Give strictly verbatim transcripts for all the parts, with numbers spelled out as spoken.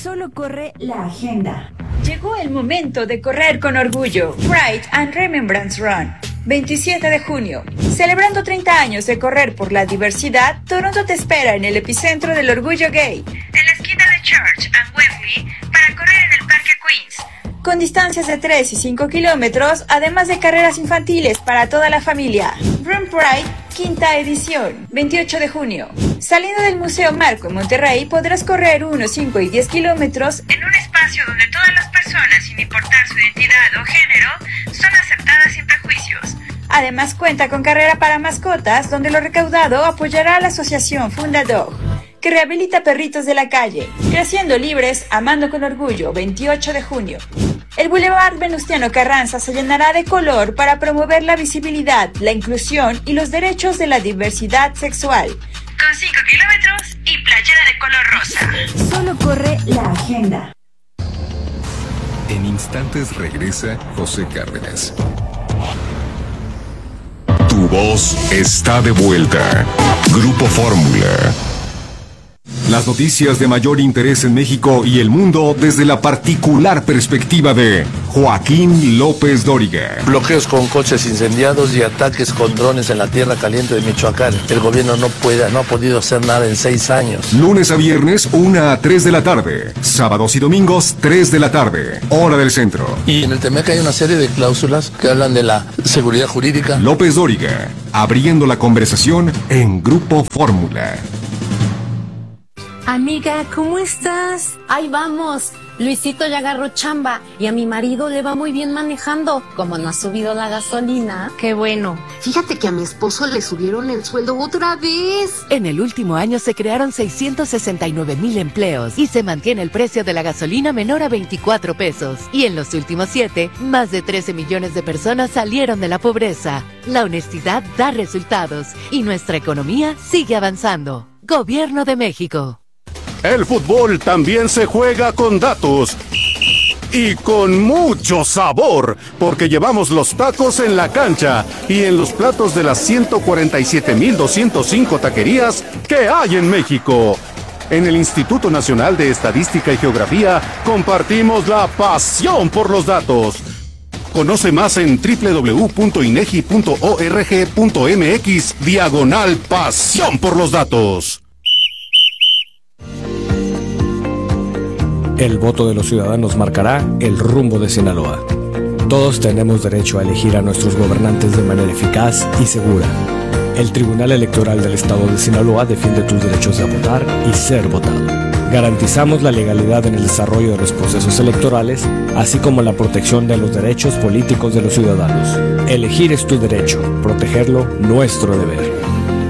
Solo corre la agenda. Llegó el momento de correr con orgullo. Pride and Remembrance Run. veintisiete de junio. Celebrando treinta años de correr por la diversidad, Toronto te espera en el epicentro del orgullo gay, en la esquina de Church and Wembley, para correr en el Parque Queens. Con distancias de tres y cinco kilómetros, además de carreras infantiles para toda la familia. Run Pride, quinta edición, veintiocho de junio. Saliendo del Museo Marco en Monterrey, podrás correr uno, cinco y diez kilómetros en un espacio donde todas las personas, sin importar su identidad o género, son aceptadas sin prejuicios. Además cuenta con carrera para mascotas, donde lo recaudado apoyará a la asociación Fundadog, que rehabilita perritos de la calle. Creciendo libres, amando con orgullo, veintiocho de junio. El Boulevard Venustiano Carranza se llenará de color para promover la visibilidad, la inclusión y los derechos de la diversidad sexual. Con cinco kilómetros y playera de color rosa. Solo corre la agenda. En instantes regresa José Cárdenas. Tu voz está de vuelta. Grupo Fórmula. Las noticias de mayor interés en México y el mundo desde la particular perspectiva de Joaquín López Dóriga. Bloqueos con coches incendiados y ataques con drones en la tierra caliente de Michoacán. El gobierno no puede, no ha podido hacer nada en seis años. Lunes a viernes, una a tres de la tarde. Sábados y domingos, tres de la tarde. Hora del centro. Y en el Temec hay una serie de cláusulas que hablan de la seguridad jurídica. López Dóriga, abriendo la conversación en Grupo Fórmula. Amiga, ¿cómo estás? Ahí vamos. Luisito ya agarró chamba y a mi marido le va muy bien manejando. Como no ha subido la gasolina. Qué bueno. Fíjate que a mi esposo le subieron el sueldo otra vez. En el último año se crearon seiscientos sesenta y nueve mil empleos y se mantiene el precio de la gasolina menor a veinticuatro pesos. Y en los últimos siete, más de trece millones de personas salieron de la pobreza. La honestidad da resultados y nuestra economía sigue avanzando. Gobierno de México. El fútbol también se juega con datos y con mucho sabor, porque llevamos los tacos en la cancha y en los platos de las ciento cuarenta y siete mil doscientos cinco taquerías que hay en México. En el Instituto Nacional de Estadística y Geografía compartimos la pasión por los datos. Conoce más en doble u doble u doble u punto inegi punto org punto mx diagonal pasión por los datos. El voto de los ciudadanos marcará el rumbo de Sinaloa. Todos tenemos derecho a elegir a nuestros gobernantes de manera eficaz y segura. El Tribunal Electoral del Estado de Sinaloa defiende tus derechos de votar y ser votado. Garantizamos la legalidad en el desarrollo de los procesos electorales, así como la protección de los derechos políticos de los ciudadanos. Elegir es tu derecho, protegerlo nuestro deber.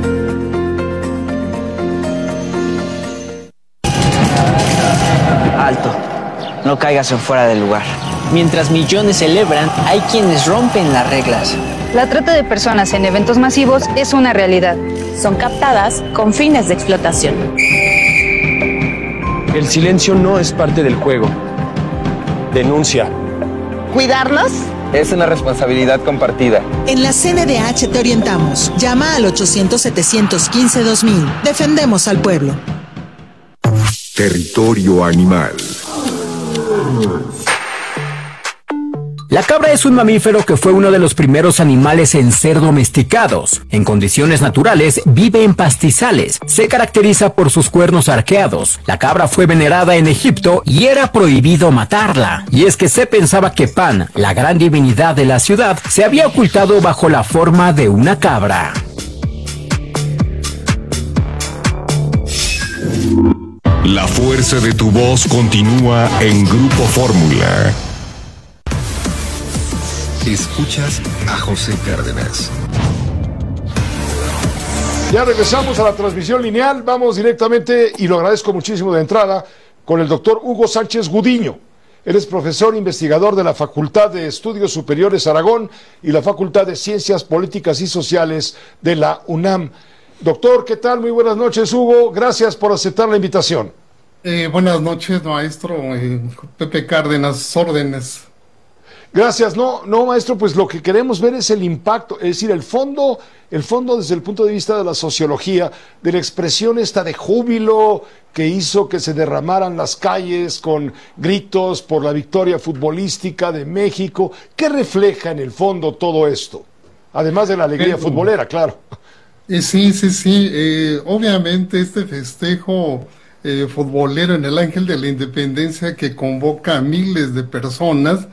Alto, no caigas en fuera del lugar. Mientras millones celebran, hay quienes rompen las reglas. La trata de personas en eventos masivos es una realidad. Son captadas con fines de explotación. El silencio no es parte del juego. Denuncia. ¿Cuidarlos? Es una responsabilidad compartida. En la C N D H te orientamos. Llama al ochocientos, setecientos quince, dos mil. Defendemos al pueblo. Territorio animal. La cabra es un mamífero que fue uno de los primeros animales en ser domesticados. En condiciones naturales vive en pastizales. Se caracteriza por sus cuernos arqueados. La cabra fue venerada en Egipto y era prohibido matarla. Y es que se pensaba que Pan, la gran divinidad de la ciudad, se había ocultado bajo la forma de una cabra. La fuerza de tu voz continúa en Grupo Fórmula. Escuchas a José Cárdenas. Ya regresamos a la transmisión lineal. Vamos directamente, y lo agradezco muchísimo de entrada, con el doctor Hugo Sánchez Gudiño. Él es profesor investigador de la Facultad de Estudios Superiores Aragón y la Facultad de Ciencias Políticas y Sociales de la UNAM. Doctor, ¿qué tal? Muy buenas noches, Hugo. Gracias por aceptar la invitación. Eh, buenas noches, maestro. Eh, Pepe Cárdenas, órdenes. Gracias, no, no, maestro, pues lo que queremos ver es el impacto, es decir, el fondo, el fondo desde el punto de vista de la sociología, de la expresión esta de júbilo que hizo que se derramaran las calles con gritos por la victoria futbolística de México. ¿Qué refleja en el fondo todo esto? Además de la alegría Pero, futbolera, claro. Eh, sí, sí, sí, eh, obviamente este festejo eh, futbolero en el Ángel de la Independencia que convoca a miles de personas,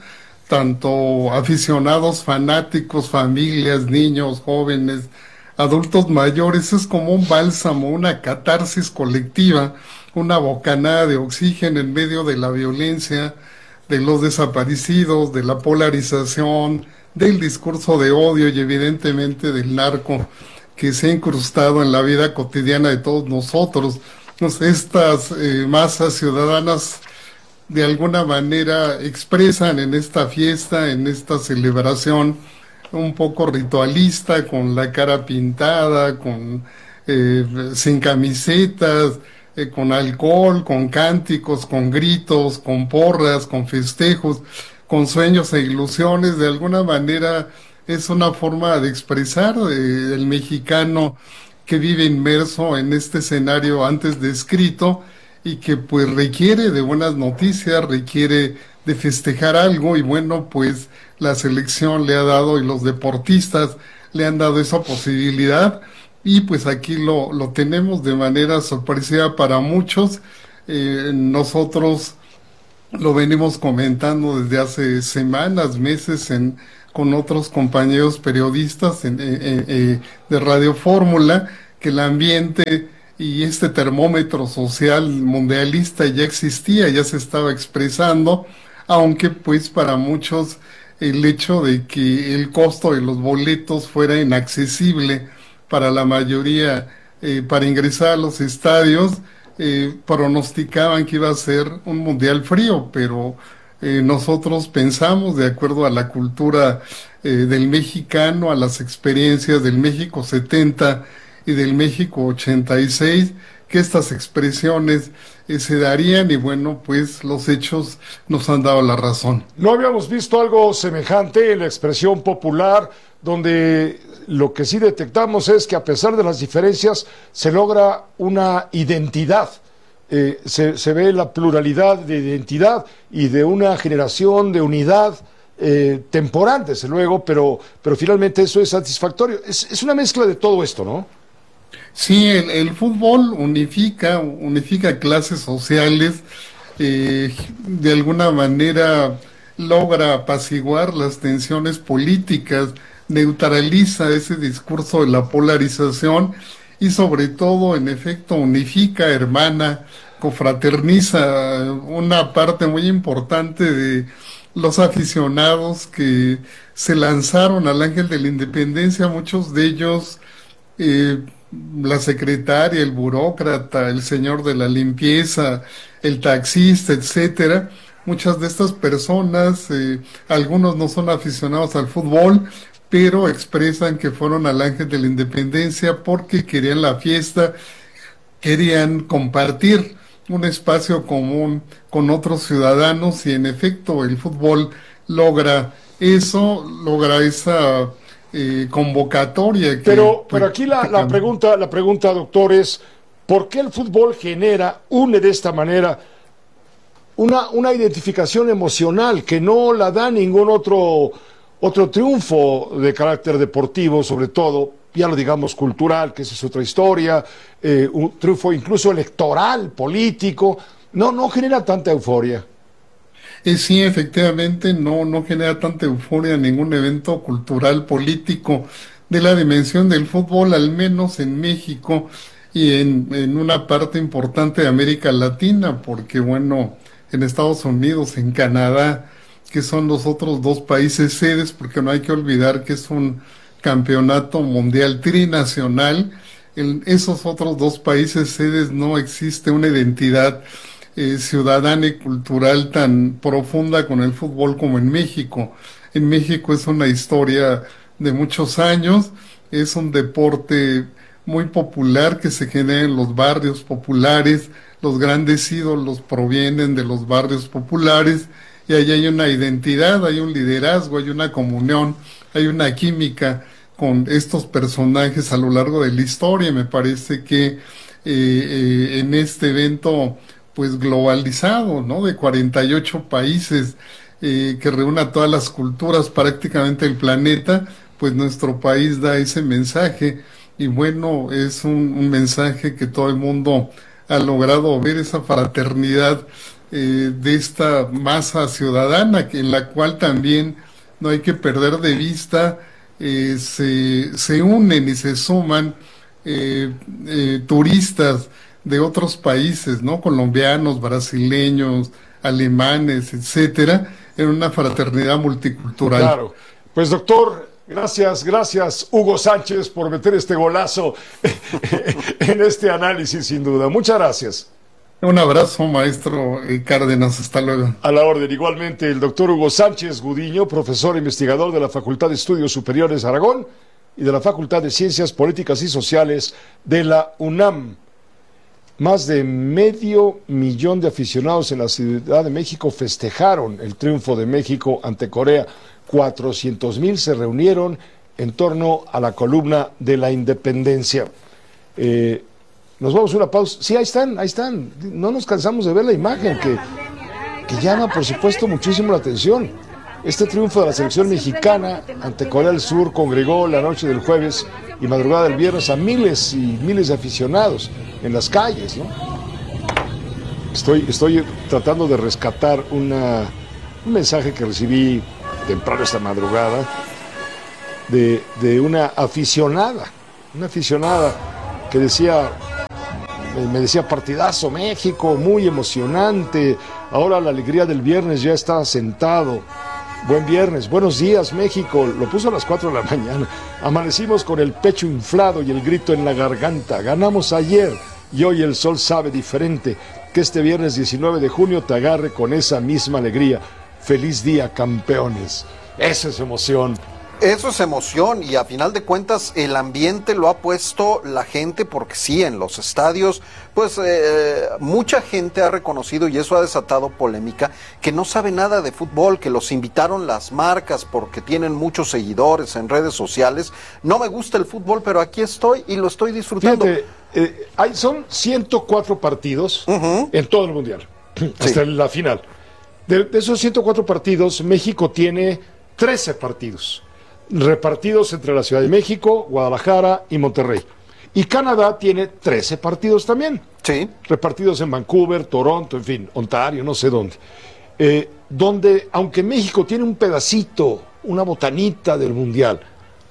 tanto aficionados, fanáticos, familias, niños, jóvenes, adultos mayores, es como un bálsamo, una catarsis colectiva, una bocanada de oxígeno en medio de la violencia, de los desaparecidos, de la polarización, del discurso de odio y evidentemente del narco que se ha incrustado en la vida cotidiana de todos nosotros. Pues estas eh, masas ciudadanas de alguna manera expresan en esta fiesta, en esta celebración un poco ritualista, con la cara pintada, con eh, sin camisetas, eh, con alcohol, con cánticos, con gritos, con porras, con festejos, con sueños e ilusiones. De alguna manera es una forma de expresar eh, el mexicano que vive inmerso en este escenario antes descrito, y que pues requiere de buenas noticias, requiere de festejar algo, y bueno, pues la selección le ha dado y los deportistas le han dado esa posibilidad, y pues aquí lo, lo tenemos de manera sorpresiva para muchos. Eh, nosotros lo venimos comentando desde hace semanas, meses, en, con otros compañeros periodistas en, eh, eh, de Radio Fórmula, que el ambiente y este termómetro social mundialista ya existía, ya se estaba expresando, aunque pues para muchos el hecho de que el costo de los boletos fuera inaccesible para la mayoría eh, para ingresar a los estadios, eh, pronosticaban que iba a ser un mundial frío, pero eh, nosotros pensamos, de acuerdo a la cultura eh, del mexicano, a las experiencias del México setenta y del México ochenta y seis, que estas expresiones eh, se darían, y bueno, pues los hechos nos han dado la razón. No habíamos visto algo semejante en la expresión popular, donde lo que sí detectamos es que a pesar de las diferencias se logra una identidad, eh, se, se ve la pluralidad de identidad y de una generación de unidad eh, temporal, desde luego, pero, pero finalmente eso es satisfactorio. Es, es una mezcla de todo esto, ¿no? Sí, el, el fútbol unifica, unifica clases sociales, eh, de alguna manera logra apaciguar las tensiones políticas, neutraliza ese discurso de la polarización y sobre todo, en efecto, unifica, hermana, confraterniza una parte muy importante de los aficionados que se lanzaron al Ángel de la Independencia, muchos de ellos eh, la secretaria, el burócrata, el señor de la limpieza, el taxista, etcétera. Muchas de estas personas, eh, algunos no son aficionados al fútbol, pero expresan que fueron al Ángel de la Independencia porque querían la fiesta, querían compartir un espacio común con otros ciudadanos, y en efecto el fútbol logra eso, logra esa Eh, convocatoria. Que, pero, pero aquí la, la pregunta, la pregunta, doctor, es ¿por qué el fútbol genera, une de esta manera una, una identificación emocional que no la da ningún otro, otro triunfo de carácter deportivo, sobre todo, ya lo digamos cultural, que esa es otra historia, eh, un triunfo incluso electoral, político, no, no genera tanta euforia? Eh, sí, efectivamente, no, no genera tanta euforia ningún evento cultural, político de la dimensión del fútbol, al menos en México y en, en una parte importante de América Latina, porque bueno, en Estados Unidos, en Canadá, que son los otros dos países sedes, porque no hay que olvidar que es un campeonato mundial trinacional, en esos otros dos países sedes no existe una identidad Eh, ciudadana y cultural tan profunda con el fútbol como en México. En México es una historia de muchos años, es un deporte muy popular que se genera en los barrios populares, los grandes ídolos provienen de los barrios populares, y ahí hay una identidad, hay un liderazgo, hay una comunión, hay una química con estos personajes a lo largo de la historia. Me parece que eh, eh, en este evento pues globalizado, ¿no? De cuarenta y ocho países, eh, que reúne a todas las culturas prácticamente del planeta, pues nuestro país da ese mensaje, y bueno, es un, un mensaje que todo el mundo ha logrado ver, esa fraternidad eh, de esta masa ciudadana, que en la cual también no hay que perder de vista, eh, se, se unen y se suman eh, eh, turistas de otros países, ¿no? Colombianos, brasileños, alemanes, etcétera, en una fraternidad multicultural. Claro. Pues doctor, gracias, gracias Hugo Sánchez por meter este golazo en este análisis, sin duda. Muchas gracias. Un abrazo, maestro Cárdenas, hasta luego. A la orden, igualmente, el doctor Hugo Sánchez Gudiño, profesor e investigador de la Facultad de Estudios Superiores Aragón y de la Facultad de Ciencias Políticas y Sociales de la UNAM. Más de medio millón de aficionados en la Ciudad de México festejaron el triunfo de México ante Corea. cuatrocientos mil se reunieron en torno a la columna de la independencia. Eh, nos vamos a una pausa. Sí, ahí están, ahí están. No nos cansamos de ver la imagen que, que llama, por supuesto, muchísimo la atención. Este triunfo de la selección mexicana ante Corea del Sur congregó la noche del jueves y madrugada del viernes a miles y miles de aficionados en las calles, ¿no? Estoy, estoy tratando de rescatar una, un mensaje que recibí temprano esta madrugada de, de una aficionada, una aficionada que decía, me decía, partidazo México, muy emocionante, ahora la alegría del viernes ya está sentado. Buen viernes, buenos días México, lo puso a las cuatro de la mañana, amanecimos con el pecho inflado y el grito en la garganta, ganamos ayer y hoy el sol sabe diferente, que este viernes diecinueve de junio te agarre con esa misma alegría, feliz día campeones, esa es emoción. Eso es emoción, y a final de cuentas el ambiente lo ha puesto la gente, porque sí, en los estadios, pues eh, mucha gente ha reconocido, y eso ha desatado polémica, que no sabe nada de fútbol, que los invitaron las marcas porque tienen muchos seguidores en redes sociales. No me gusta el fútbol, pero aquí estoy y lo estoy disfrutando. Fíjate, eh, hay, son ciento cuatro partidos uh-huh. en todo el mundial, hasta sí. la final. De, de esos ciento cuatro partidos, México tiene trece partidos. Repartidos entre la Ciudad de México, Guadalajara y Monterrey. Y Canadá tiene trece partidos también. Sí. Repartidos en Vancouver, Toronto, en fin, Ontario, no sé dónde. Eh, donde, aunque México tiene un pedacito, una botanita del Mundial,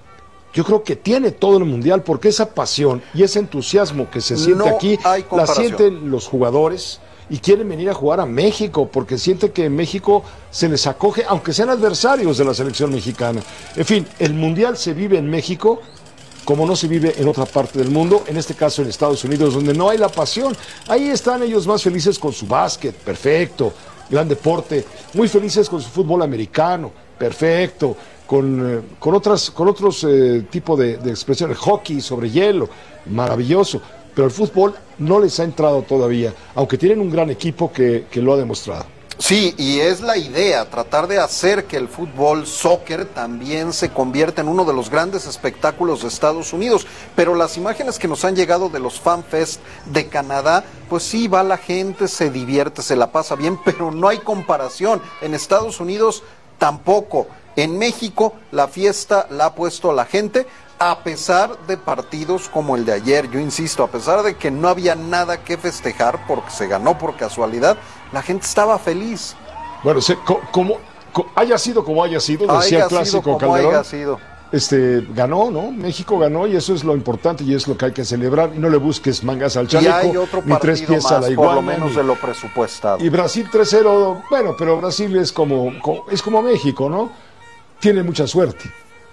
yo creo que tiene todo el Mundial, porque esa pasión y ese entusiasmo que se siente no aquí, la sienten los jugadores, y quieren venir a jugar a México porque sienten que en México se les acoge, aunque sean adversarios de la selección mexicana. En fin, el Mundial se vive en México como no se vive en otra parte del mundo, en este caso en Estados Unidos, donde no hay la pasión. Ahí están ellos más felices con su básquet, perfecto, gran deporte, muy felices con su fútbol americano, perfecto, con, eh, con, otras, con otros eh, tipos de, de expresiones, hockey sobre hielo, maravilloso. Pero el fútbol no les ha entrado todavía, aunque tienen un gran equipo que, que lo ha demostrado. Sí, y es la idea, tratar de hacer que el fútbol, soccer, también se convierta en uno de los grandes espectáculos de Estados Unidos. Pero las imágenes que nos han llegado de los Fan Fest de Canadá, pues sí, va la gente, se divierte, se la pasa bien, pero no hay comparación. En Estados Unidos tampoco. En México la fiesta la ha puesto la gente, a pesar de partidos como el de ayer. Yo insisto, a pesar de que no había nada que festejar porque se ganó por casualidad, la gente estaba feliz. Bueno, se, co, como, co, haya sido como haya sido, decía el clásico Calderón, haya sido. Este, ganó, ¿no? México ganó, y eso es lo importante y es lo que hay que celebrar, y no le busques mangas al chaleco, y hay otro ni tres pies más, a la iguana, por lo menos ni, de lo presupuestado. Y Brasil tres cero, bueno, pero Brasil es como, como, es como México, ¿no? Tiene mucha suerte.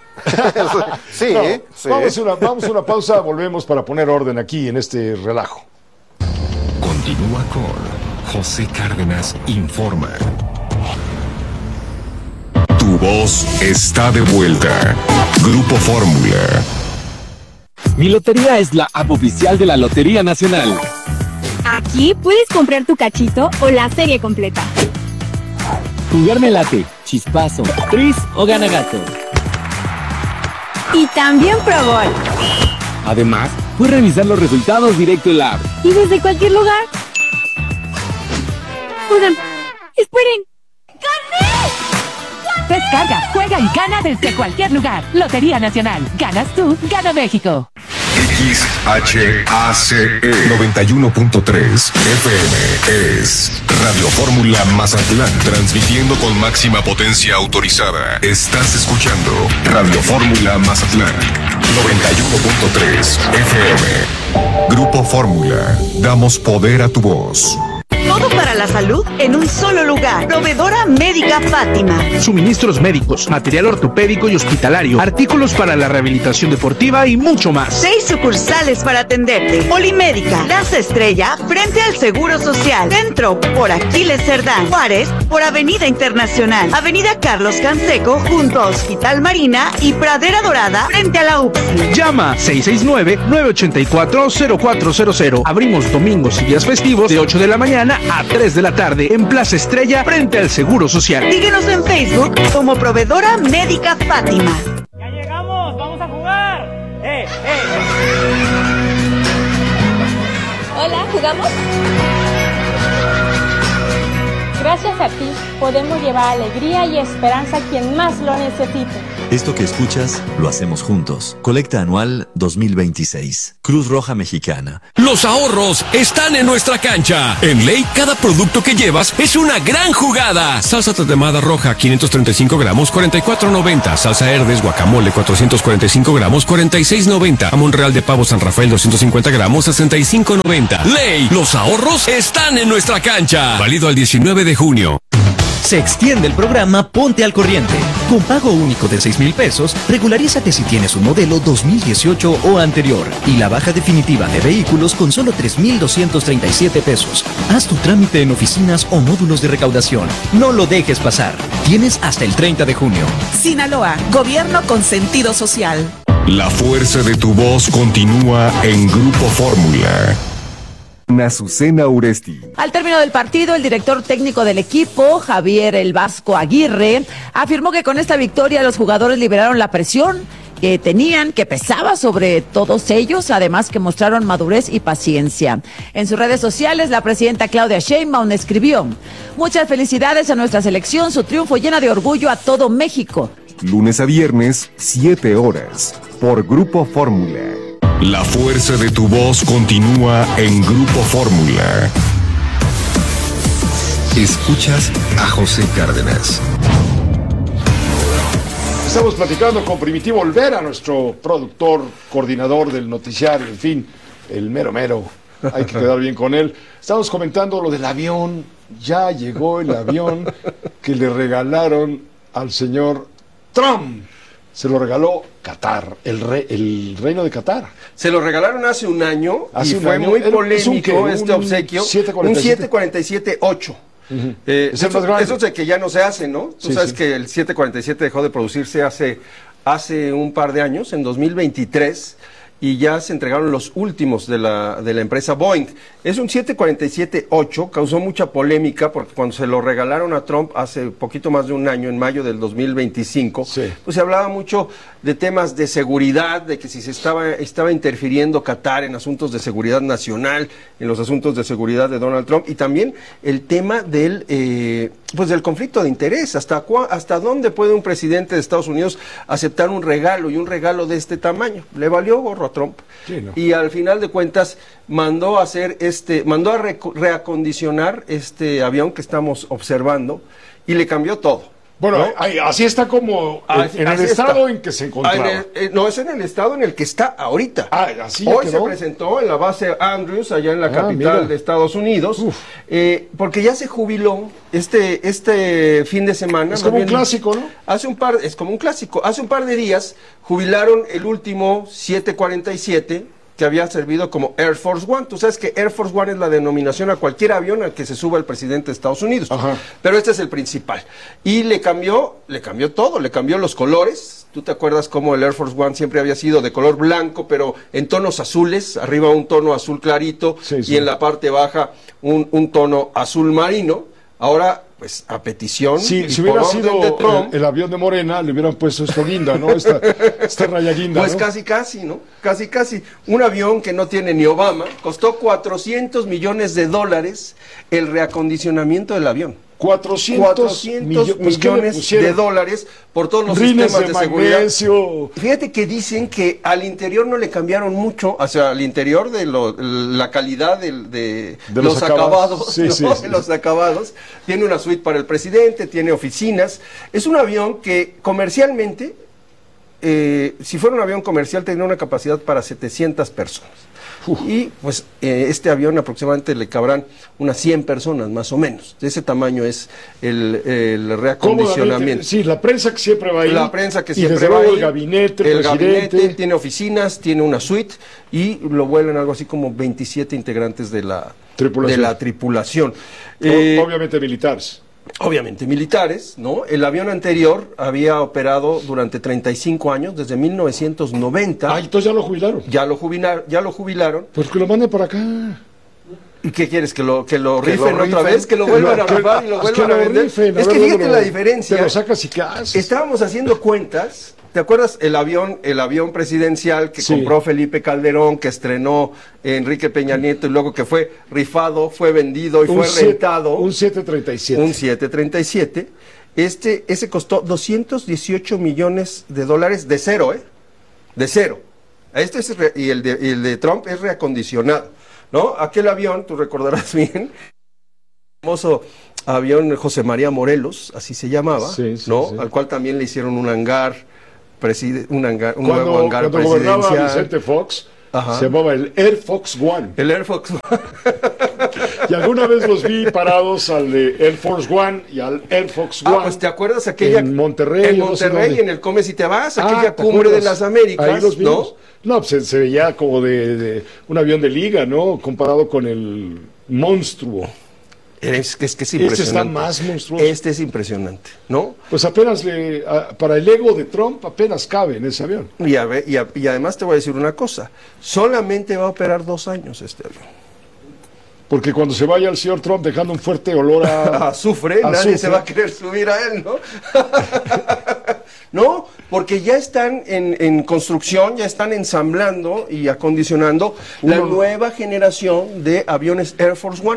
sí, no, sí. Vamos, a una, vamos a una pausa, volvemos para poner orden aquí en este relajo. Continúa con José Cárdenas Informa. Tu voz está de vuelta. Grupo Fórmula. Mi Lotería es la app oficial de la Lotería Nacional. Aquí puedes comprar tu cachito o la serie completa. Jugar me late, chispazo, tris o gana gato. Y también Pro Gol. Además, puedes revisar los resultados directo en la app. Y desde cualquier lugar. Oigan, esperen. ¡Gané! Descarga, juega y gana desde cualquier lugar. Lotería Nacional. Ganas tú, gana México. X H A C E noventa y uno punto tres F M es Radio Fórmula Mazatlán, transmitiendo con máxima potencia autorizada. Estás escuchando Radio Fórmula Mazatlán noventa y uno punto tres F M. Grupo Fórmula, damos poder a tu voz. Todo para la salud en un solo lugar. Proveedora Médica Fátima. Suministros médicos, material ortopédico y hospitalario, artículos para la rehabilitación deportiva y mucho más. Seis sucursales para atenderte. Polimédica, Plaza Estrella, frente al Seguro Social. Centro, por Aquiles Cerdán. Juárez, por Avenida Internacional. Avenida Carlos Canseco, junto a Hospital Marina y Pradera Dorada, frente a la U P S I. Llama seis seis nueve, nueve ocho cuatro, cero cuatro cero cero. Abrimos domingos y días festivos de ocho de la mañana a tres de la tarde en Plaza Estrella frente al Seguro Social. Síguenos en Facebook como Proveedora Médica Fátima. ¡Ya llegamos! ¡Vamos a jugar! ¡Eh, eh! Hola, ¿jugamos? Gracias a ti podemos llevar alegría y esperanza a quien más lo necesite. Esto que escuchas, lo hacemos juntos. Colecta anual dos mil veintiséis. Cruz Roja Mexicana. Los ahorros están en nuestra cancha. En Ley, cada producto que llevas es una gran jugada. Salsa tatemada roja, quinientos treinta y cinco gramos, cuarenta y cuatro noventa. Salsa Herdes guacamole, cuatrocientos cuarenta y cinco gramos, cuarenta y seis noventa. Jamón Real de Pavo San Rafael, doscientos cincuenta gramos, sesenta y cinco noventa. Ley, los ahorros están en nuestra cancha. Válido al diecinueve de junio. Se extiende el programa Ponte al Corriente. Con pago único de seis mil pesos, regularízate si tienes un modelo dos mil dieciocho o anterior. Y la baja definitiva de vehículos con solo tres mil doscientos treinta y siete pesos. Haz tu trámite en oficinas o módulos de recaudación. No lo dejes pasar. Tienes hasta el treinta de junio. Sinaloa, gobierno con sentido social. La fuerza de tu voz continúa en Grupo Fórmula. Azucena Uresti. Al término del partido, el director técnico del equipo, Javier El Vasco Aguirre, afirmó que con esta victoria los jugadores liberaron la presión que tenían, que pesaba sobre todos ellos, además que mostraron madurez y paciencia. En sus redes sociales, la presidenta Claudia Sheinbaum escribió: muchas felicidades a nuestra selección, su triunfo llena de orgullo a todo México. Lunes a viernes, siete horas, por Grupo Fórmula. La fuerza de tu voz continúa en Grupo Fórmula. Escuchas a José Cárdenas. Estamos platicando con Primitivo Olvera, nuestro productor, coordinador del noticiario, en fin, el mero mero. Hay que quedar bien con él. Estamos comentando lo del avión. Ya llegó el avión que le regalaron al señor Trump. Se lo regaló Qatar, el, re, el reino de Qatar. Se lo regalaron hace un año hace y un fue año. muy polémico este obsequio. Un siete cuarenta y siete ocho. Uh-huh. eh, es eso, eso es de que ya no se hace, ¿no? Tú sí, sabes sí. que el siete cuarenta y siete dejó de producirse hace, hace un par de años, en dos mil veintitrés, y ya se entregaron los últimos de la, de la empresa Boeing. Es un siete cuarenta y siete ocho, causó mucha polémica porque cuando se lo regalaron a Trump hace poquito más de un año, en mayo del dos mil veinticinco, sí. pues se hablaba mucho de temas de seguridad, de que si se estaba, estaba interfiriendo Qatar en asuntos de seguridad nacional, en los asuntos de seguridad de Donald Trump, y también el tema del, eh, pues del conflicto de interés, hasta, cua, hasta dónde puede un presidente de Estados Unidos aceptar un regalo, y un regalo de este tamaño. Le valió gorro a Trump, sí, no. y al final de cuentas mandó a hacer este, mandó a re, reacondicionar este avión que estamos observando, y le cambió todo. Bueno, ¿no? ahí, así está como en, así, en el estado está. en que se encontraba. El, eh, no, es en el estado en el que está ahorita. Ah, así Hoy quedó. se presentó en la base Andrews, allá en la ah, capital mira. de Estados Unidos, eh, porque ya se jubiló este este fin de semana. Es como bien, un clásico, ¿no? Hace un par, es como un clásico. Hace un par de días jubilaron el último siete cuarenta y siete, que había servido como Air Force One. Tú sabes que Air Force One es la denominación a cualquier avión al que se suba el presidente de Estados Unidos. Ajá. Pero este es el principal. Y le cambió, le cambió todo, le cambió los colores. ¿Tú te acuerdas cómo el Air Force One siempre había sido de color blanco, pero en tonos azules? Arriba un tono azul clarito, sí, sí. y en la parte baja un, un tono azul marino. Ahora pues a petición. Sí, si hubiera sido Trump, el, el avión de Morena, le hubieran puesto esto guinda, ¿no? Esta, esta raya guinda, Pues ¿no? casi, casi, ¿no? Casi, casi. Un avión que no tiene ni Obama, costó cuatrocientos millones de dólares el reacondicionamiento del avión. cuatrocientos millo pues, millones de dólares por todos los Rines sistemas de, de seguridad. magnesio. Fíjate que dicen que al interior no le cambiaron mucho, o sea, al interior de lo, la calidad de, de, de los, los acabados, acabados, sí, ¿no? sí, de sí, los sí. acabados. Tiene una suite para el presidente, tiene oficinas. Es un avión que comercialmente, eh, si fuera un avión comercial, tendría una capacidad para setecientas personas. Uf. Y pues eh, este avión aproximadamente le cabrán unas cien personas más o menos. De ese tamaño es el, el reacondicionamiento. Sí, la prensa que siempre va ahí. La prensa que y siempre desde va luego ahí. el gabinete, el presidente. gabinete tiene oficinas, tiene una suite y lo vuelan algo así como veintisiete integrantes de la tripulación. De la tripulación. Eh, Obviamente militares. Obviamente militares, ¿no? El avión anterior había operado durante treinta y cinco años, desde mil novecientos noventa. Ah, entonces ya lo jubilaron. Ya lo jubilaron, ya lo jubilaron. Pues que lo manden para acá. ¿Y qué quieres? ¿Que lo, que lo Que rifen lo otra rifen, vez? ¿Que lo vuelvan a rifar y lo vuelvan a vender? Rifen, a es ver, que fíjate lo, la diferencia. Te lo sacas y qué haces. Estábamos haciendo cuentas. ¿Te acuerdas el avión, el avión presidencial que Sí. compró Felipe Calderón, que estrenó Enrique Peña Nieto y luego que fue rifado, fue vendido y Un fue siete- rentado? Un siete treinta y siete. Un siete treinta y siete. Este, ese costó doscientos dieciocho millones de dólares de cero, ¿eh? De cero. Este es re- y, el de, y el de Trump es reacondicionado, ¿no? Aquel avión, tú recordarás bien, el famoso avión José María Morelos, así se llamaba, Sí, sí, ¿no? sí. Al cual también le hicieron un hangar, preside, un, hangar un Cuando, nuevo hangar cuando gobernaba presidencial. Vicente Fox, Ajá. se llamaba el Air Fox One. El Air Fox Y alguna vez los vi parados al de Air Force One y al Air Fox One. Ah, pues te acuerdas aquella en Monterrey, en yo no sé Monterrey, dónde. en el Come Si Te Vas, Ah, aquella ¿te cumbre de acuerdas? las Américas, Ahí los ¿no? vimos. No, pues se, se veía como de, de un avión de liga, ¿no? Comparado con el monstruo. Es que es, que es Este impresionante. está más monstruoso. Este es impresionante, ¿no? Pues apenas le, a- para el ego de Trump apenas cabe en ese avión. Y, a ver- y, a- y además te voy a decir una cosa, solamente va a operar dos años este avión. Porque cuando se vaya el señor Trump dejando un fuerte olor a azufre, a nadie azufre. se va a querer subir a él, ¿no? No, porque ya están en, en construcción, ya están ensamblando y acondicionando la Uno- nueva generación de aviones Air Force One.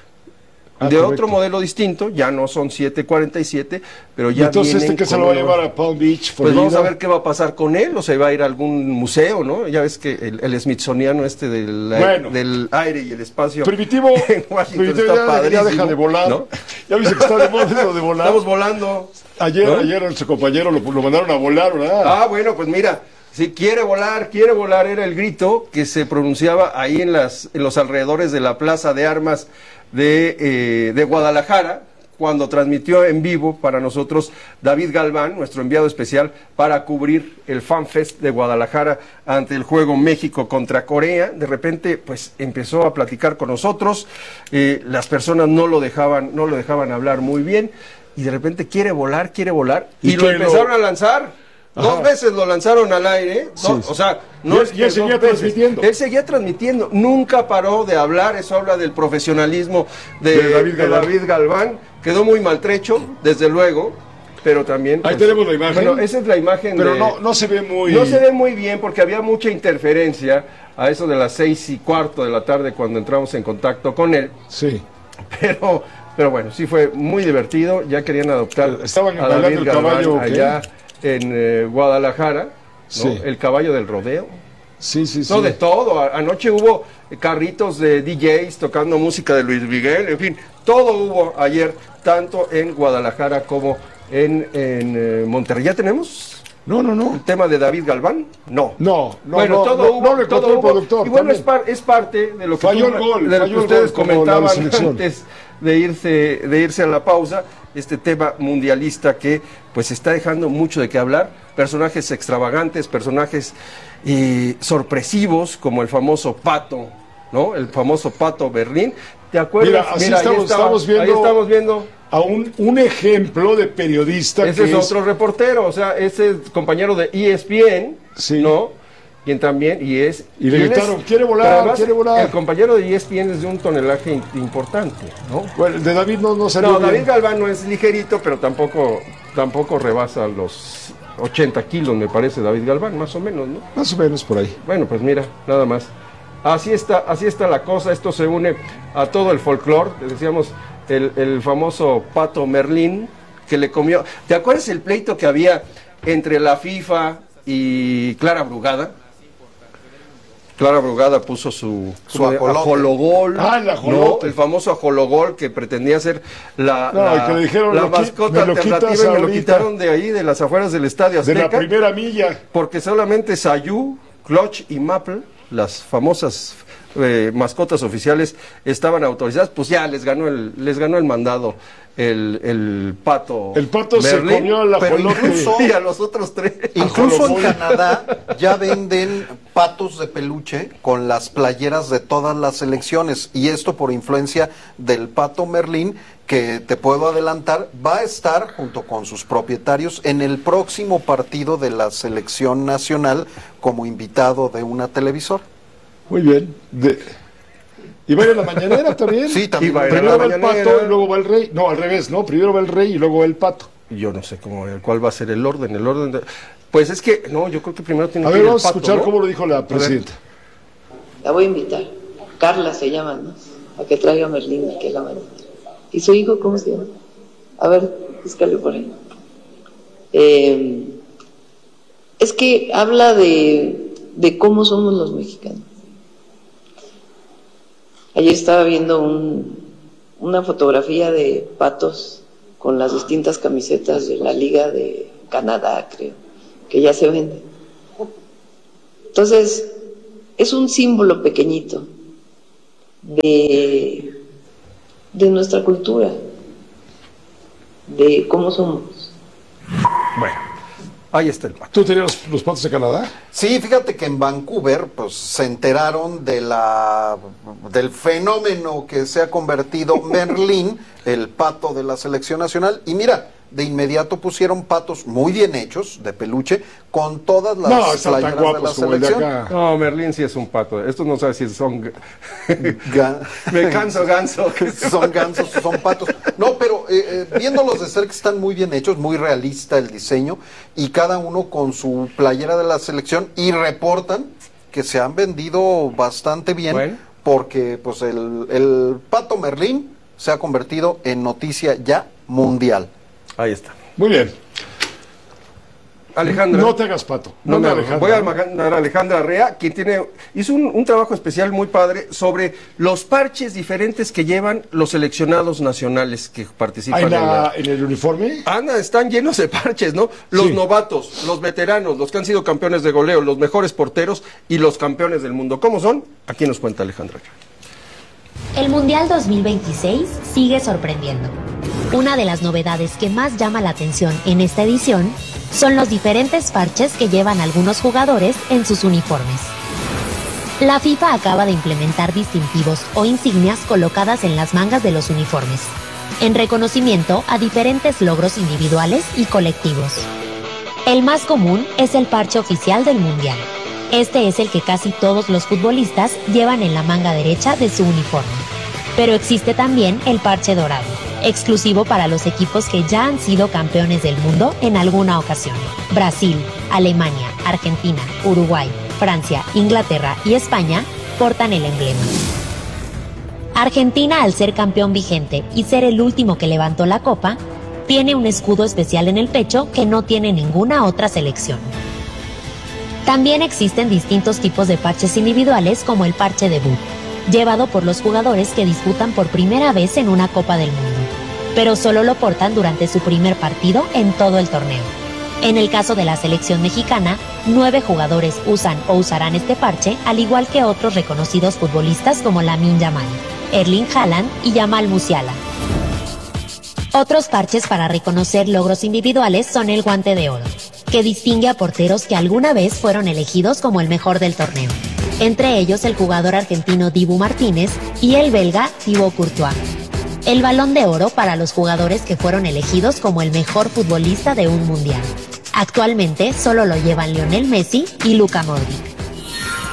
Ah, de correcto. otro modelo distinto, ya no son siete cuarenta y siete, pero Y ya entonces vienen este que se con lo va a una- llevar a Palm Beach, Pues vamos Florida. a ver qué va a pasar con él, o sea, va a ir a algún museo, ¿no? Ya ves que el, el Smithsoniano este del, Bueno. del aire y el espacio Primitivo, en Washington Primitivo está ya, ya padrísimo, deja de volar. ¿no? Ya viste que está de moda eso de volar. Estamos volando. Ayer, ¿no? ayer nuestro compañero lo, lo mandaron a volar, ¿verdad? Ah, bueno, pues mira, si quiere volar, quiere volar, era el grito que se pronunciaba ahí en, las, en los alrededores de la Plaza de Armas de, eh, de Guadalajara, cuando transmitió en vivo para nosotros David Galván, nuestro enviado especial, para cubrir el Fan Fest de Guadalajara ante el juego México contra Corea. De repente, pues empezó a platicar con nosotros, eh, las personas no lo dejaban, no lo dejaban hablar muy bien, y de repente quiere volar, quiere volar, y, Y lo que empezaron lo- a lanzar. Ajá. Dos veces lo lanzaron al aire, Sí, ¿no? sí. O sea, no Y él- es que y él seguía dos veces. transmitiendo. Él seguía transmitiendo, nunca paró de hablar, eso habla del profesionalismo de, De David de Galván. David Galván. Quedó muy maltrecho, desde luego, pero también... Ahí tenemos la imagen. Bueno, esa es la imagen Pero de... no, no se ve muy... No se ve muy bien porque había mucha interferencia a eso de las seis y cuarto de la tarde cuando entramos en contacto con él. Sí. Pero, pero bueno, sí fue muy divertido. Ya querían adoptar Estaban a bailando David el Galván caballo, ¿o qué? allá en eh, Guadalajara, ¿no? Sí. El caballo del rodeo. Sí, sí, sí. No, de todo. A- Anoche hubo carritos de D Js tocando música de Luis Miguel, en fin, todo hubo ayer, tanto en Guadalajara como en, en eh, Monterrey. ¿Ya tenemos? No, no, no. ¿El tema de David Galván? No. No, no, bueno, no, todo no, hubo, no lo encontró todo el hubo. productor Y bueno, es, también. par- es parte de lo que, Falló tú- el gol, de lo falló que el ustedes gol, como la comentaban selección. antes de irse, de irse a la pausa. Este tema mundialista que pues está dejando mucho de qué hablar, personajes extravagantes, personajes eh, sorpresivos como el famoso Pato, ¿no? El famoso Pato Berlín. ¿Te acuerdas? Mira, así ahí estamos, estaba, estamos viendo, ahí estamos viendo a un, un ejemplo de periodista ese que es otro reportero, o sea, ese compañero de E S P N, Sí. ¿no? y también, y es... Y le gritaron, quiere volar, además, quiere volar. El compañero de E S P N es de un tonelaje in, importante, ¿no? Bueno, de David no, no salió No, bien. David Galván no es ligerito, pero tampoco, tampoco rebasa los ochenta kilos, me parece, David Galván, más o menos, ¿no? Más o menos por ahí. Bueno, pues mira, nada más. Así está, así está la cosa, esto se une a todo el folclore, decíamos, el, el famoso Pato Merlín, que le comió... ¿Te acuerdas el pleito que había entre la FIFA y Clara Brugada? Clara Brugada puso su, su ajologol, ah, el, no, el famoso ajologol que pretendía ser la, no, la, que le dijeron, la mascota alternativa y me ahorita. Lo quitaron de ahí, de las afueras del Estadio Azteca. De la primera milla. Porque solamente Sayú, Clutch y Maple, las famosas eh, mascotas oficiales, estaban autorizadas, pues ya les ganó el, les ganó el mandado. El, el pato el pato Merlín, se comió la pero incluso y a los otros tres incluso en Canadá ya venden patos de peluche con las playeras de todas las selecciones, y esto por influencia del Pato Merlín, que te puedo adelantar va a estar junto con sus propietarios en el próximo partido de la selección nacional como invitado de una televisora. Muy bien. De... ¿Y va a ir a la mañanera también? Sí, también. Primero va el pato y luego va el rey. No, al revés, ¿no? Primero va el rey y luego va el pato. Yo no sé cómo, cuál va a ser el orden. El orden de... Pues es que, no, yo creo que primero tiene a que ver, ir vamos el pato, a escuchar ¿no? cómo lo dijo la presidenta. La voy a invitar. Carla se llama, ¿no? A que traiga a Merlín y que la mañana. ¿Y su hijo cómo se llama? A ver, búscale por ahí. Eh, es que habla de, de cómo somos los mexicanos. Ayer estaba viendo un, una fotografía de patos con las distintas camisetas de la Liga de Canadá, creo, que ya se venden. Entonces, es un símbolo pequeñito de, de nuestra cultura, de cómo somos. Bueno, ahí está el pato. ¿Tú tenías los, los patos de Canadá? Sí, fíjate que en Vancouver pues se enteraron de la del fenómeno que se ha convertido Merlín, el pato de la selección nacional, y mira, de inmediato pusieron patos muy bien hechos, de peluche, con todas las no, playeras de la selección. De no, Merlín sí es un pato. Estos no sabes si son... Me canso, ganso. Son gansos, son patos. No, pero eh, eh, viéndolos de cerca están muy bien hechos, muy realista el diseño, y cada uno con su playera de la selección, y reportan que se han vendido bastante bien, bueno. porque pues el, el pato Merlín se ha convertido en noticia ya mundial. Ahí está. Muy bien. Alejandra. No te hagas pato. No, no me voy a mandar a Alejandra Rea, quien tiene, hizo un, un trabajo especial muy padre sobre los parches diferentes que llevan los seleccionados nacionales que participan en, la, en, la, en el uniforme. Anda, están llenos de parches, ¿no? Los sí. novatos, los veteranos, los que han sido campeones de goleo, los mejores porteros y los campeones del mundo. ¿Cómo son? Aquí nos cuenta Alejandra Rea. El Mundial dos mil veintiséis sigue sorprendiendo. Una de las novedades que más llama la atención en esta edición son los diferentes parches que llevan algunos jugadores en sus uniformes. La FIFA acaba de implementar distintivos o insignias colocadas en las mangas de los uniformes, en reconocimiento a diferentes logros individuales y colectivos. El más común es el parche oficial del Mundial. Este es el que casi todos los futbolistas llevan en la manga derecha de su uniforme. Pero existe también el parche dorado, exclusivo para los equipos que ya han sido campeones del mundo en alguna ocasión. Brasil, Alemania, Argentina, Uruguay, Francia, Inglaterra y España portan el emblema. Argentina, al ser campeón vigente y ser el último que levantó la copa, tiene un escudo especial en el pecho que no tiene ninguna otra selección. También existen distintos tipos de parches individuales, como el parche debut, llevado por los jugadores que disputan por primera vez en una Copa del Mundo, pero solo lo portan durante su primer partido en todo el torneo. En el caso de la selección mexicana, nueve jugadores usan o usarán este parche, al igual que otros reconocidos futbolistas como Lamine Yamal, Erling Haaland y Yamal Musiala. Otros parches para reconocer logros individuales son el guante de oro, que distingue a porteros que alguna vez fueron elegidos como el mejor del torneo. Entre ellos el jugador argentino Dibu Martínez y el belga Thibaut Courtois. El balón de oro para los jugadores que fueron elegidos como el mejor futbolista de un mundial. Actualmente solo lo llevan Lionel Messi y Luka Modric.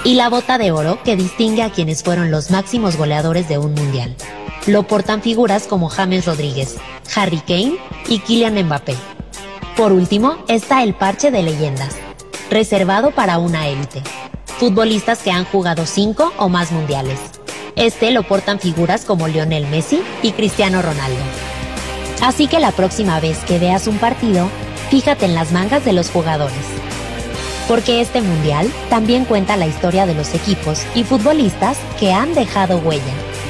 y la bota de oro que distingue a quienes fueron los máximos goleadores de un mundial. Lo portan figuras como James Rodríguez, Harry Kane y Kylian Mbappé. Por último está el parche de leyendas, reservado para una élite, futbolistas que han jugado cinco o más mundiales. Este lo portan figuras como Lionel Messi y Cristiano Ronaldo. Así que la próxima vez que veas un partido, fíjate en las mangas de los jugadores. Porque este mundial también cuenta la historia de los equipos y futbolistas que han dejado huella.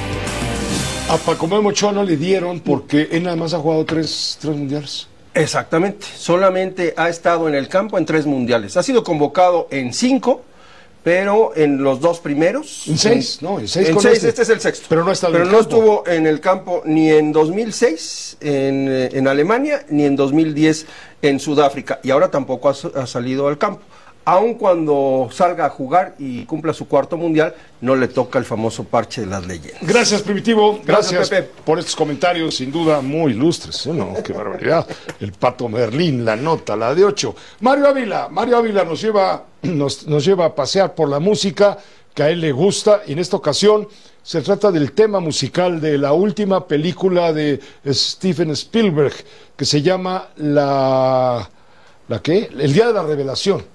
A Paco Memo Ochoa no le dieron porque él nada más ha jugado tres, tres mundiales. Exactamente, solamente ha estado en el campo en tres mundiales. Ha sido convocado en cinco, pero en los dos primeros. En seis, en, no, en seis. En con seis, este. este es el sexto. Pero no, está en pero el no campo. estuvo en el campo ni en dos mil seis en, en Alemania, ni en dos mil diez en Sudáfrica. Y ahora tampoco ha, ha salido al campo. Aun cuando salga a jugar y cumpla su cuarto mundial, no le toca el famoso parche de las leyendas. Gracias, Primitivo. Gracias, Gracias Pepe. por estos comentarios, sin duda muy ilustres. ¿Eh? No, qué barbaridad. El Pato Merlín, la nota, la de ocho. Mario Ávila, Mario Ávila nos lleva, nos, nos lleva a pasear por la música que a él le gusta. Y en esta ocasión se trata del tema musical de la última película de Steven Spielberg, que se llama La... ¿La qué? El Día de la Revelación,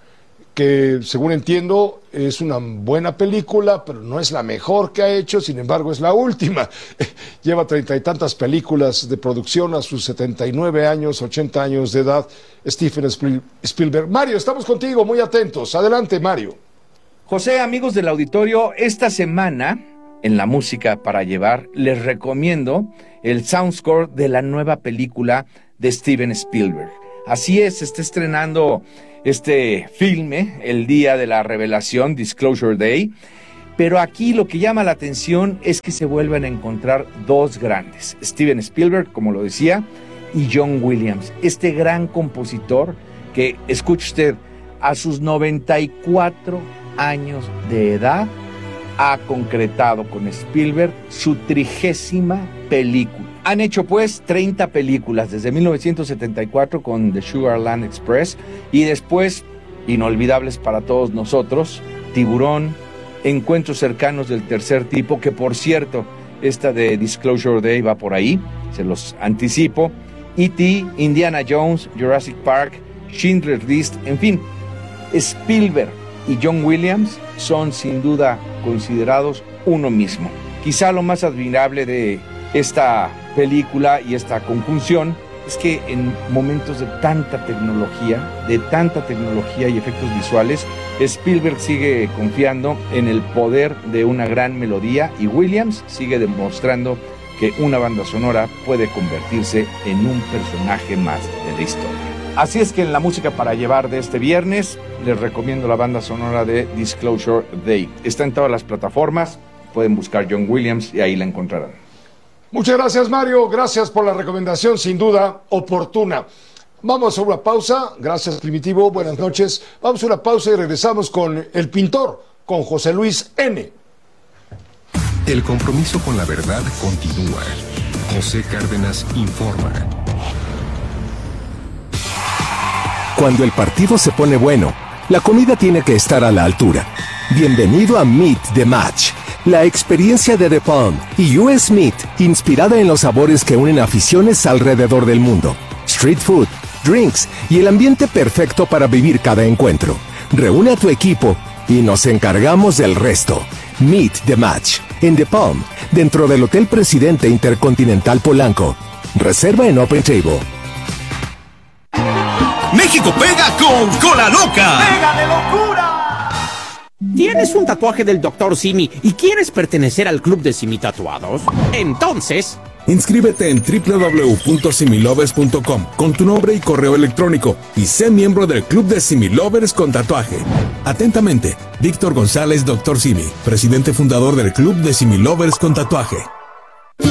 que según entiendo es una buena película, pero no es la mejor que ha hecho, sin embargo es la última. Lleva treinta y tantas películas de producción a sus setenta y nueve años, ochenta años de edad, Steven Spielberg. Mario, estamos contigo, muy atentos. Adelante, Mario. José, amigos del auditorio, esta semana en La Música para Llevar les recomiendo el soundscore de la nueva película de Steven Spielberg. Así es, se está estrenando este filme, el día de la revelación, Disclosure Day, pero aquí lo que llama la atención es que se vuelven a encontrar dos grandes, Steven Spielberg, como lo decía, y John Williams, este gran compositor que, escuche usted, a sus noventa y cuatro años de edad, ha concretado con Spielberg su trigésima película. Han hecho pues treinta películas desde mil novecientos setenta y cuatro con The Sugarland Express y después, inolvidables para todos nosotros, Tiburón, Encuentros cercanos del tercer tipo, que por cierto, esta de Disclosure Day va por ahí, se los anticipo, E T, Indiana Jones, Jurassic Park, Schindler's List, en fin, Spielberg y John Williams son sin duda considerados uno mismo. Quizá lo más admirable de esta película y esta conjunción es que en momentos de tanta tecnología, de tanta tecnología y efectos visuales, Spielberg sigue confiando en el poder de una gran melodía y Williams sigue demostrando que una banda sonora puede convertirse en un personaje más de la historia. Así es que en La Música para Llevar de este viernes les recomiendo la banda sonora de Disclosure Day. Está en todas las plataformas, pueden buscar John Williams y ahí la encontrarán. Muchas gracias, Mario. Gracias por la recomendación, sin duda oportuna. Vamos a una pausa. Gracias, Primitivo. Buenas noches. Vamos a una pausa y regresamos con El Pintor, con José Luis N. El compromiso con la verdad continúa. José Cárdenas informa. Cuando el partido se pone bueno, la comida tiene que estar a la altura. Bienvenido a Meet the Match, la experiencia de The Palm y U S Meat, inspirada en los sabores que unen aficiones alrededor del mundo. Street food, drinks y el ambiente perfecto para vivir cada encuentro. Reúne a tu equipo y nos encargamos del resto. Meet the Match, en The Palm, dentro del Hotel Presidente Intercontinental Polanco. Reserva en Open Table. México pega con Cola Loca. ¡Pega de locura! ¿Tienes un tatuaje del doctor Simi y quieres pertenecer al club de Simi Tatuados? Entonces, inscríbete en doble u doble u doble u punto similovers punto com con tu nombre y correo electrónico y sé miembro del club de Similovers con tatuaje. Atentamente, Víctor González, doctor Simi, presidente fundador del club de Similovers con tatuaje.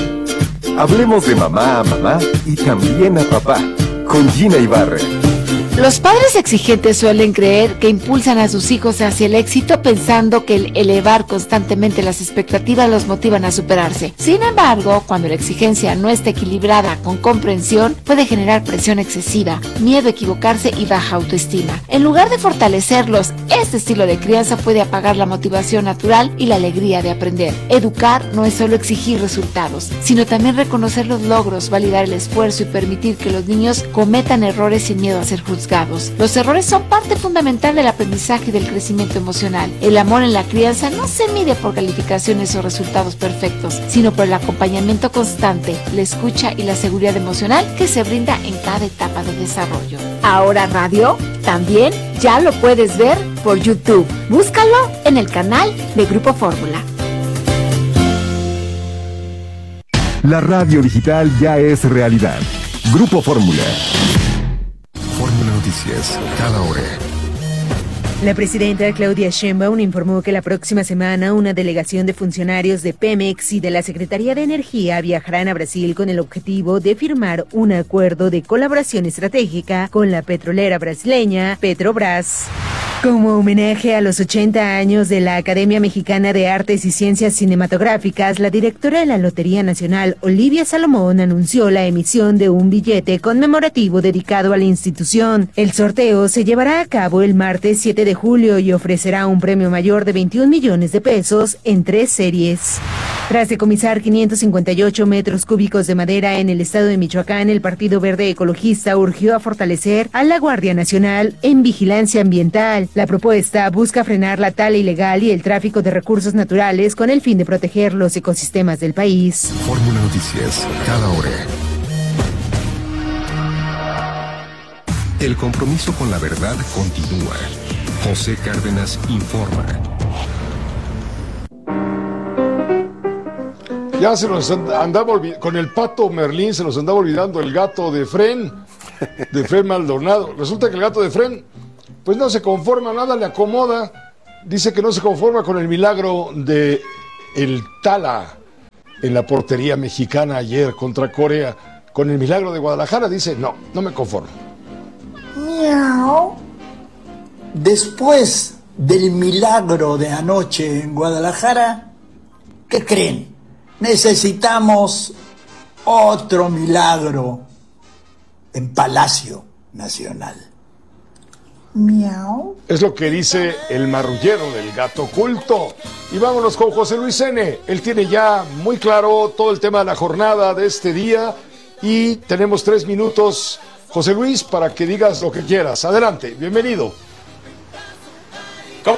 Hablemos de mamá a mamá y también a papá, con Gina Ibarra. Los padres exigentes suelen creer que impulsan a sus hijos hacia el éxito pensando que el elevar constantemente las expectativas los motivan a superarse. Sin embargo, cuando la exigencia no está equilibrada con comprensión, puede generar presión excesiva, miedo a equivocarse y baja autoestima. En lugar de fortalecerlos, este estilo de crianza puede apagar la motivación natural y la alegría de aprender. Educar no es solo exigir resultados, sino también reconocer los logros, validar el esfuerzo y permitir que los niños cometan errores sin miedo a ser juzgados. Los errores son parte fundamental del aprendizaje y del crecimiento emocional. El amor en la crianza no se mide por calificaciones o resultados perfectos, sino por el acompañamiento constante, la escucha y la seguridad emocional que se brinda en cada etapa de desarrollo. Ahora radio, también ya lo puedes ver por YouTube. Búscalo en el canal de Grupo Fórmula. La radio digital ya es realidad. Grupo Fórmula. Fórmula Noticias, cada hora. La presidenta Claudia Sheinbaum informó que la próxima semana una delegación de funcionarios de Pemex y de la Secretaría de Energía viajarán a Brasil con el objetivo de firmar un acuerdo de colaboración estratégica con la petrolera brasileña Petrobras. Como homenaje a los ochenta años de la Academia Mexicana de Artes y Ciencias Cinematográficas, la directora de la Lotería Nacional, Olivia Salomón, anunció la emisión de un billete conmemorativo dedicado a la institución. El sorteo se llevará a cabo el martes siete de julio y ofrecerá un premio mayor de veintiún millones de pesos en tres series. Tras decomisar quinientos cincuenta y ocho metros cúbicos de madera en el estado de Michoacán, el Partido Verde Ecologista urgió a fortalecer a la Guardia Nacional en vigilancia ambiental. La propuesta busca frenar la tala ilegal y el tráfico de recursos naturales con el fin de proteger los ecosistemas del país. Fórmula Noticias, cada hora. El compromiso con la verdad continúa. José Cárdenas informa. Ya se nos andaba olvidando, con el Pato Merlín se nos andaba olvidando el gato de Fren, de Fren Maldonado. Resulta que el gato de Fren pues no se conforma, nada le acomoda. Dice que no se conforma con el milagro de el Tala en la portería mexicana ayer contra Corea. Con el milagro de Guadalajara dice, no, no me conformo. Miau. Después del milagro de anoche en Guadalajara, ¿qué creen? Necesitamos otro milagro en Palacio Nacional. Miau. Es lo que dice el marrullero del gato oculto. Y vámonos con José Luis N. Él tiene ya muy claro todo el tema de la jornada de este día y tenemos tres minutos, José Luis, para que digas lo que quieras. Adelante, bienvenido. ¿Cómo?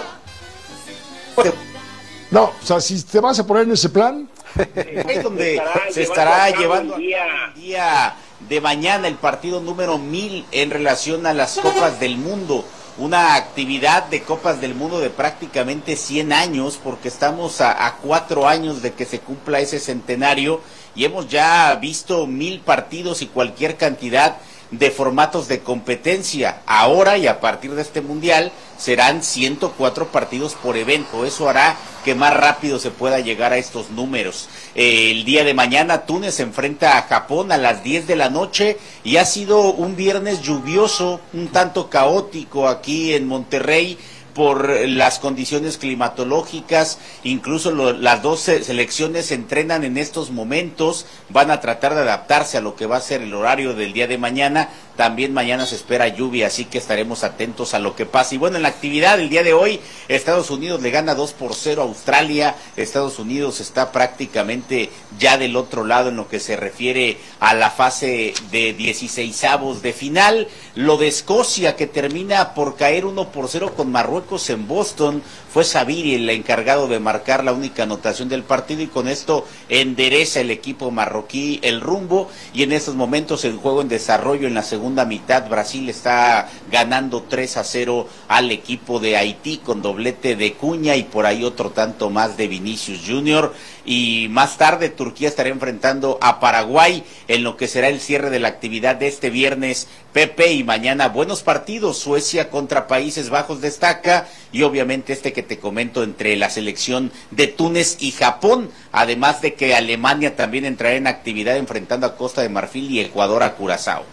No, o sea, si te vas a poner en ese plan... Es donde se estará llevando a cabo el día de mañana el partido número mil en relación a las Copas del Mundo. Una actividad de Copas del Mundo de prácticamente cien años, porque estamos a, a cuatro años de que se cumpla ese centenario y hemos ya visto mil partidos y cualquier cantidad de formatos de competencia. Ahora y a partir de este mundial serán ciento cuatro partidos por evento. Eso hará que más rápido se pueda llegar a estos números. Eh, el día de mañana Túnez se enfrenta a Japón a las diez de la noche y ha sido un viernes lluvioso, un tanto caótico aquí en Monterrey por las condiciones climatológicas. Incluso lo, las dos selecciones se entrenan en estos momentos, van a tratar de adaptarse a lo que va a ser el horario del día de mañana. También mañana se espera lluvia, así que estaremos atentos a lo que pase. Y bueno, en la actividad del día de hoy, Estados Unidos le gana dos por cero a Australia. Estados Unidos está prácticamente ya del otro lado en lo que se refiere a la fase de dieciseisavos de final. Lo de Escocia, que termina por caer uno por cero con Marruecos en Boston, fue Sabiri el encargado de marcar la única anotación del partido y con esto endereza el equipo marroquí el rumbo. Y en estos momentos el juego en desarrollo en la segunda mitad, Brasil está ganando tres a cero al equipo de Haití con doblete de Cuña y por ahí otro tanto más de Vinicius Junior. Y más tarde Turquía estará enfrentando a Paraguay en lo que será el cierre de la actividad de este viernes, Pepe, y mañana buenos partidos. Suecia contra Países Bajos destaca y obviamente este que te comento entre la selección de Túnez y Japón, además de que Alemania también entrará en actividad enfrentando a Costa de Marfil y Ecuador a Curazao.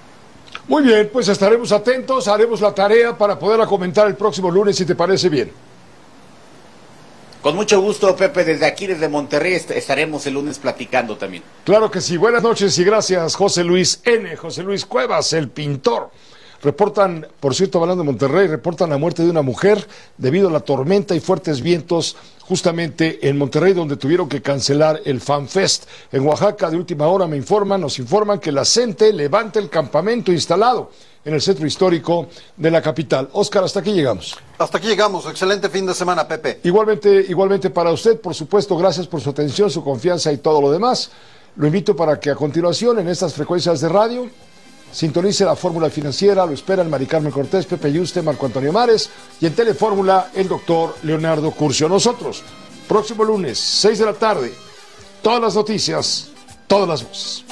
Muy bien, pues estaremos atentos, haremos la tarea para poderla comentar el próximo lunes, si te parece bien. Con mucho gusto, Pepe, desde aquí, desde Monterrey, est- estaremos el lunes platicando también. Claro que sí, buenas noches y gracias, José Luis N., José Luis Cuevas, el pintor. Reportan, por cierto, hablando de Monterrey, reportan la muerte de una mujer debido a la tormenta y fuertes vientos justamente en Monterrey, donde tuvieron que cancelar el Fan Fest. En Oaxaca, de última hora, me informan, nos informan que la CENTE levanta el campamento instalado en el centro histórico de la capital. Óscar, hasta aquí llegamos. Hasta aquí llegamos. Excelente fin de semana, Pepe. Igualmente, igualmente para usted, por supuesto, gracias por su atención, su confianza y todo lo demás. Lo invito para que a continuación, en estas frecuencias de radio, sintonice la Fórmula Financiera. Lo esperan Mari Carmen Cortés, Pepe Yuste, Marco Antonio Mares y en Telefórmula el doctor Leonardo Curcio. Nosotros, próximo lunes, seis de la tarde, todas las noticias, todas las voces.